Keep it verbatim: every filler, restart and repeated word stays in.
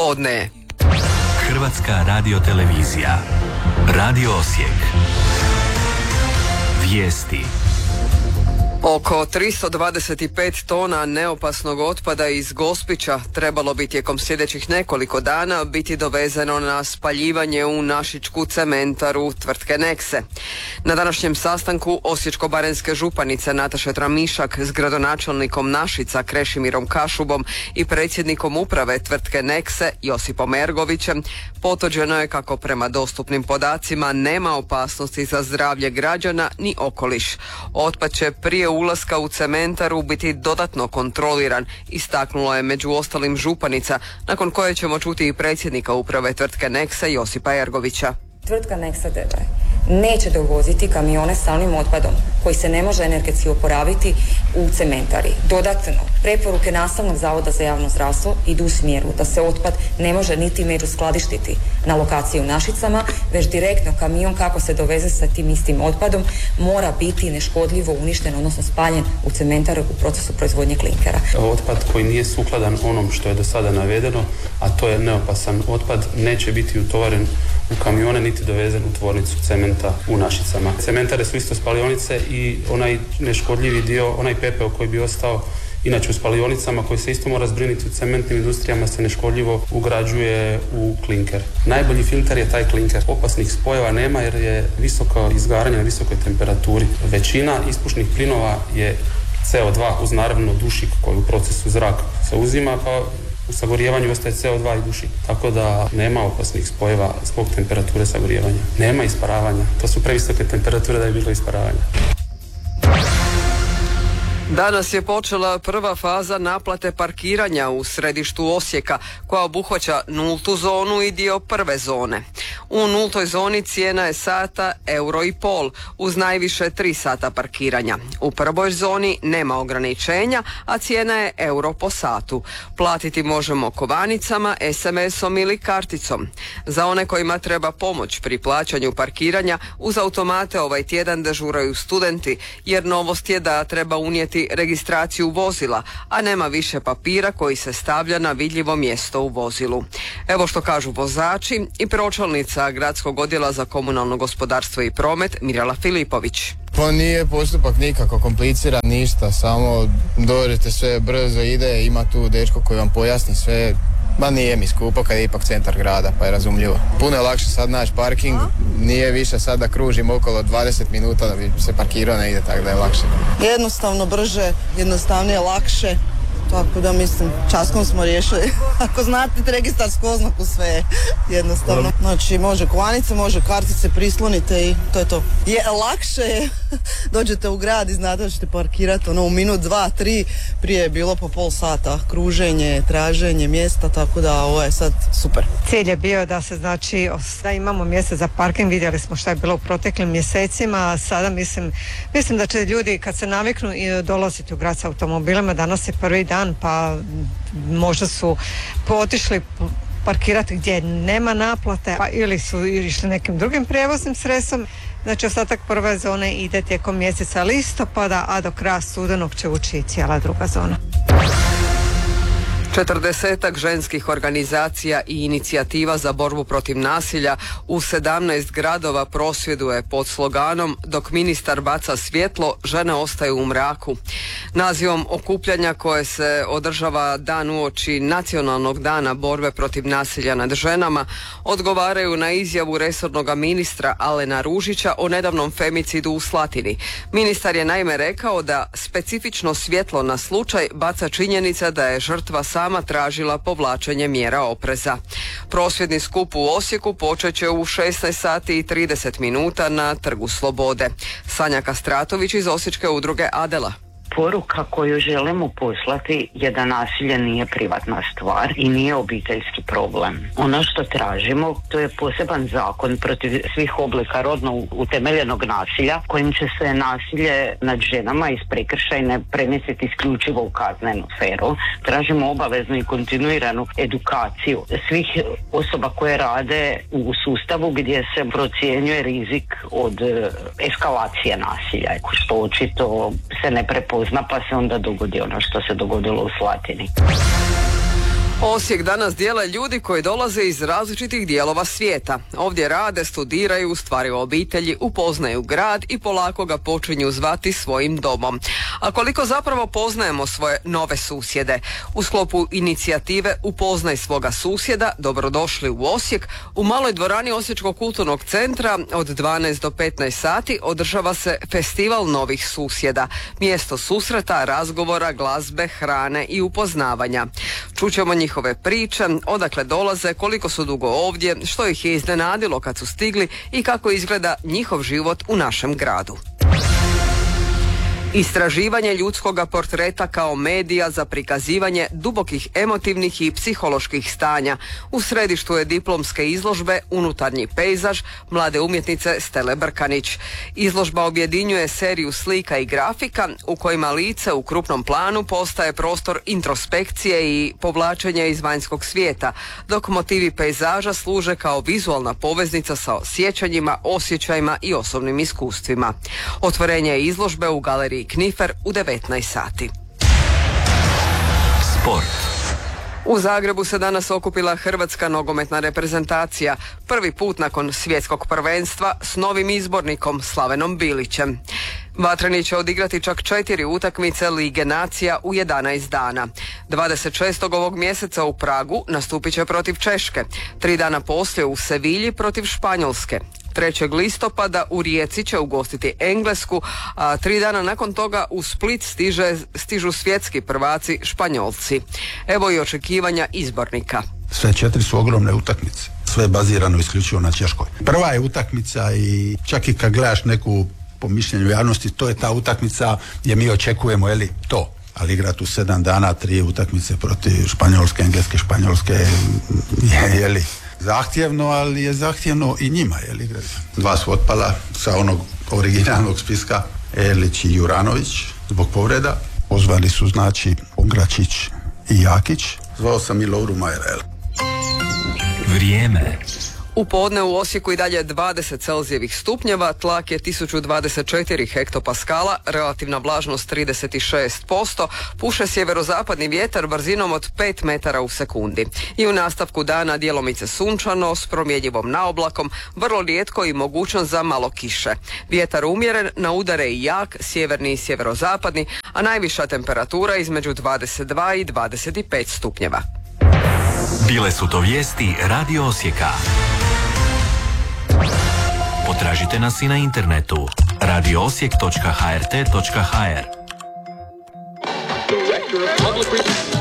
podne. Hrvatska radiotelevizija. Radio Osijek. Vijesti. Oko tristo dvadeset pet tona neopasnog otpada iz Gospića trebalo bi tijekom sljedećih nekoliko dana biti dovezeno na spaljivanje u našičku cementaru tvrtke Nexe. Na današnjem sastanku Osječko-baranjske županice Nataše Tramišak s gradonačelnikom Našica Krešimirom Kašubom i predsjednikom uprave tvrtke Nexe Josipom Ergovićem potvrđeno je kako prema dostupnim podacima nema opasnosti za zdravlje građana ni okoliš. Otpad će prije ulaska u cementaru biti dodatno kontroliran, istaknulo je među ostalim županica, nakon koje ćemo čuti i predsjednika uprave tvrtke Nexe Josipa Ergovića. Tvrtka Nexa d d neće dovoziti kamione sa onim otpadom koji se ne može energetski oporaviti u cementari. Dodatno, preporuke Nastavnog zavoda za javno zdravstvo idu u smjeru da se otpad ne može niti međuskladištiti na lokaciji u Našicama, već direktno kamion kako se doveze sa tim istim otpadom mora biti neškodljivo uništen, odnosno spaljen u cementaru u procesu proizvodnje klinkera. Otpad koji nije sukladan onom što je do sada navedeno, a to je neopasan otpad, neće biti utovaren u kamione niti dovezen u tvornicu cementa u Našicama. Cementare su isto spalionice i onaj neškodljivi dio, onaj pepeo koji bi ostao inače u spalionicama koji se isto mora zbrinuti u cementnim industrijama se neškodljivo ugrađuje u klinker. Najbolji filter je taj klinker. Opasnih spojeva nema jer je visoko izgaranje na visokoj temperaturi. Većina ispušnih plinova je C O dva uz naravno dušik koji u procesu zraka se uzima, pa u sagorijevanju ostaje C O dva i dušik. Tako da nema opasnih spojeva zbog temperature sagorijevanja. Nema isparavanja. To su previsoke temperature da je bilo isparavanja. Danas je počela prva faza naplate parkiranja u središtu Osijeka, koja obuhvaća nultu zonu i dio prve zone. U nultoj zoni cijena je sata euro i pol, uz najviše tri sata parkiranja. U prvoj zoni nema ograničenja, a cijena je euro po satu. Platiti možemo kovanicama, es em esom ili karticom. Za one kojima treba pomoć pri plaćanju parkiranja, uz automate ovaj tjedan dežuraju studenti, jer novost je da treba unijeti registraciju vozila, a nema više papira koji se stavlja na vidljivo mjesto u vozilu. Evo što kažu vozači i pročelnica Gradskog odjela za komunalno gospodarstvo i promet Mirjala Filipović. Pa nije postupak nikako kompliciran, ništa, samo dođete, sve brzo ide, ima tu dečko koji vam pojasni sve. Ma nije mi skupo kad je ipak centar grada, pa je razumljivo. Puno je lakše sad naći parking, nije više sad da kružim okolo dvadeset minuta da bi se parkirao negdje, tako da je lakše. Jednostavno, brže, jednostavnije, lakše. Tako da mislim, časkom smo riješili. Ako znate registarsku oznaku, sve je jednostavno. Znači može kovanice, može kartice, prislonite i to je to. Je lakše je, dođete u grad i znate da ćete parkirati ono u minut, dva, tri, prije je bilo po pol sata. Kruženje, traženje mjesta, tako da ovo je sad super. Cilj je bio da se znači, da imamo mjesta za parking, vidjeli smo šta je bilo u proteklim mjesecima, a sada mislim, mislim da će ljudi kad se naviknu i dolaziti u grad s automobilima, danas je prvi dan, pa možda su otišli parkirati gdje nema naplate, pa ili su išli nekim drugim prijevoznim sredstvom. Znači ostatak prve zone ide tijekom mjeseca listopada, a do kraja studenog će ući i cijela druga zona. Četrdesetak ženskih organizacija i inicijativa za borbu protiv nasilja u sedamnaest gradova prosvjeduje pod sloganom "Dok ministar baca svjetlo, žene ostaju u mraku". Nazivom okupljanja koje se održava dan uoči Nacionalnog dana borbe protiv nasilja nad ženama odgovaraju na izjavu resornog ministra Alena Ružića o nedavnom femicidu u Slatini. Ministar je naime rekao da specifično svjetlo na slučaj baca činjenica da je žrtva sama tražila povlačenje mjera opreza. Prosvjedni skup u Osijeku počet će u šesnaest sati i trideset minuta na Trgu Slobode. Sanja Kastratović iz Osječke udruge Adela. Poruka koju želimo poslati je da nasilje nije privatna stvar i nije obiteljski problem. Ono što tražimo, to je poseban zakon protiv svih oblika rodno utemeljenog nasilja, kojim će se nasilje nad ženama iz prekršajne premjestiti isključivo u kaznenu sferu. Tražimo obaveznu i kontinuiranu edukaciju svih osoba koje rade u sustavu gdje se procjenjuje rizik od eskalacije nasilja, što očito se ne prepozna, pa se onda dogodi ono što se dogodilo u Slatini. Osijek danas dijele ljudi koji dolaze iz različitih dijelova svijeta. Ovdje rade, studiraju, stvaraju obitelji, upoznaju grad i polako ga počinju zvati svojim domom. A koliko zapravo poznajemo svoje nove susjede? U sklopu inicijative Upoznaj svoga susjeda, dobrodošli u Osijek, u maloj dvorani Osječkog kulturnog centra od dvanaest do petnaest sati održava se Festival novih susjeda. Mjesto susreta, razgovora, glazbe, hrane i upoznavanja. Čućemo njihove priče, odakle dolaze, koliko su dugo ovdje, što ih je iznenadilo kad su stigli i kako izgleda njihov život u našem gradu. Istraživanje ljudskoga portreta kao medija za prikazivanje dubokih emotivnih i psiholoških stanja. U središtu je diplomske izložbe Unutarnji pejzaž mlade umjetnice Stele Brkanić. Izložba objedinjuje seriju slika i grafika u kojima lice u krupnom planu postaje prostor introspekcije i povlačenja iz vanjskog svijeta, dok motivi pejzaža služe kao vizualna poveznica sa sjećanjima, osjećajima i osobnim iskustvima. Otvorenje izložbe u galeriji Knifer u devetnaest sati. Sport. U Zagrebu se danas okupila hrvatska nogometna reprezentacija, prvi put nakon svjetskog prvenstva s novim izbornikom Slavenom Bilićem. Vatreni će odigrati čak četiri utakmice Lige nacija u jedanaest dana. dvadeset šestog ovog mjeseca u Pragu nastupit će protiv Češke, tri dana poslije u Sevilji protiv Španjolske. trećeg listopada u Rijeci će ugostiti Englesku, a tri dana nakon toga u Split stiže, stižu svjetski prvaci Španjolci. Evo i očekivanja izbornika. Sve četiri su ogromne utakmice. Sve je bazirano isključivo na Češkoj. Prva je utakmica i čak i kad gledaš neku, po mišljenju javnosti, to je ta utakmica gdje mi očekujemo, je li to? Ali igrati u sedam dana, tri utakmice protiv Španjolske, Engleske, Španjolske, je, je li zahtjevno, ali je zahtjevno i njima, je li igrati. Dva su otpala sa onog originalnog spiska, Erlić i Juranović, zbog povreda. Pozvali su, znači, Pogračić i Jakić. Zvao sam i Lovru Majerel. Vrijeme. U podne u Osijeku i dalje dvadeset celzijevih stupnjeva, tlak je tisuću dvadeset četiri hektopaskala, relativna vlažnost trideset šest posto, puše sjeverozapadni vjetar brzinom od pet metara u sekundi. I u nastavku dana djelomice sunčano s promjenjivom naoblakom, vrlo rijetko i mogućnost za malo kiše. Vjetar umjeren, na udare i jak, sjeverni i sjeverozapadni, a najviša temperatura između dvadeset dva i dvadeset pet stupnjeva. Bile su to vijesti Radio Osijeka. Potražite nas i na internetu radio osijek točka h r t točka h r.